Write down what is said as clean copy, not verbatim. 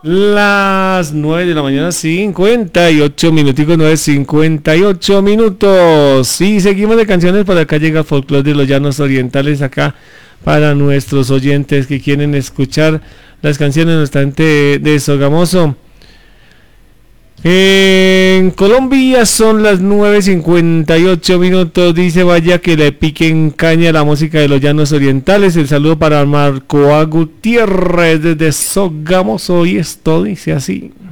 Las 9 de la mañana, 58 minuticos, 9:58 minutos. Y seguimos de canciones, para acá llega Folclore de los Llanos Orientales, acá para nuestros oyentes que quieren escuchar las canciones bastante de Sogamoso. En Colombia son las 9:58 minutos. Dice: vaya que le piquen caña a la música de los Llanos Orientales. El saludo para Marco A. Gutiérrez desde Sogamoso. Y esto dice así.